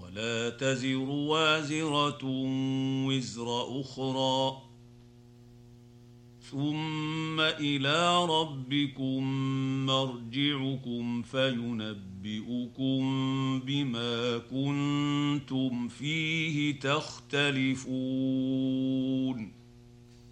ولا تزر وازرة وزر أخرى ثم إلى ربكم مرجعكم فينبئكم بما كنتم فيه تختلفون